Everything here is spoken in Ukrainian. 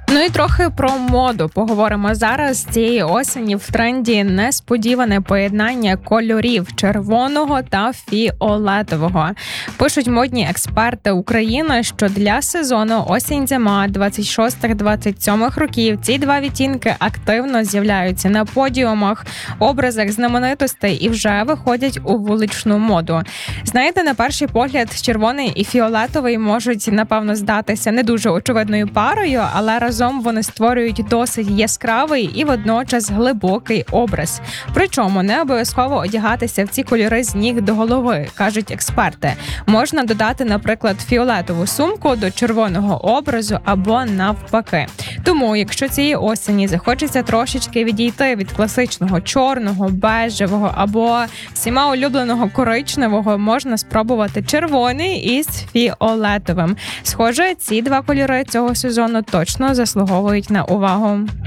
Ну і трохи про моду поговоримо зараз. Цієї осені в тренді несподіване поєднання кольорів червоного та фіолетового. Пишуть модні експерти України, що для сезону осінь-зима 26-27 років ці два відтінки активно з'являються на подіумах, образах знаменитостей і вже виходять у вуличну моду. Знаєте, на перший погляд червоний і фіолетовий можуть, напевно, здатися не дуже очевидною парою, але разом вони створюють досить яскравий і водночас глибокий образ. Причому не обов'язково одягатися в ці кольори з ніг до голови, кажуть експерти. Можна додати, наприклад, фіолетову сумку до червоного образу або навпаки. Тому, якщо цієї осені захочеться трошечки відійти від класичного чорного, бежевого або всіма улюбленого коричневого, можна спробувати червоний із фіолетовим. Схоже, ці два кольори цього сезону точно заслуговують на увагу.